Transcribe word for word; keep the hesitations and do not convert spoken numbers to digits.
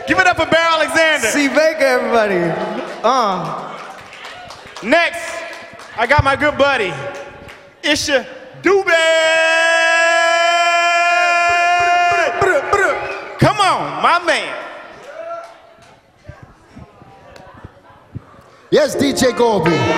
Give it up for Bear Alexander. C. Baker, everybody. Uh. Next, I got my good buddy, Isha Dube. Come on, my man. Yes, D J Gorby.